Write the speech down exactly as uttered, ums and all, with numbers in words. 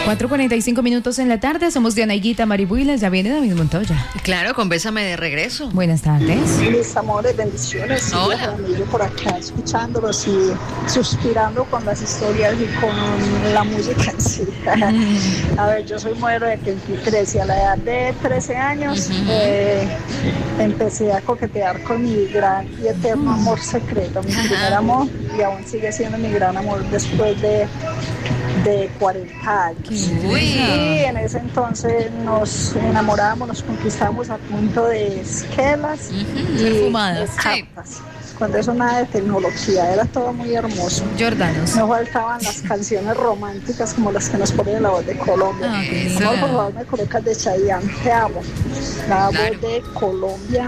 cuatro cuarenta y cinco minutos en la tarde, somos Diana Higuita, Maribuilas, ya viene David Montoya. Claro, con Bésame de regreso. Buenas tardes. Mis amores, bendiciones. Hola. Yo por acá escuchándolos y suspirando con las historias y con la música en sí. A ver, yo soy modelo de veintitrés y a la edad de trece años uh-huh. eh, empecé a coquetear con mi gran y eterno amor secreto, mi uh-huh. primer amor, y aún sigue siendo mi gran amor después de de cuarenta años. Uy. Y en ese entonces nos enamoramos, nos conquistamos a punto de esquelas uh-huh. y perfumadas. de cartas. Sí. Cuando eso nada de tecnología, era todo muy hermoso. Jordanos. No faltaban las canciones románticas como las que nos ponen La Voz de Colombia. Ah, okay. Amor, por favor, me colocas de Chayanne, te amo. La claro. Voz de Colombia